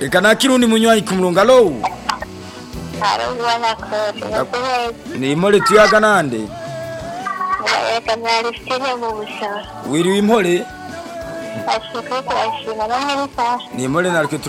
Reka nakirundi munywanyi ku murongo. Alo. Bwana Claude. Ni impore tuyaga nande? Reka narifite mu busha. Wiriwe impore? Ashaka kwashima bamwe bisa. Ni impore nariko